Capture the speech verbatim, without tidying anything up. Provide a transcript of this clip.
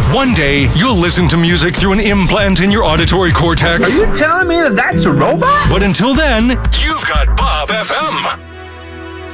One day, you'll listen to music through an implant in your auditory cortex. Are you telling me that that's a robot? But until then, you've got Bob F M.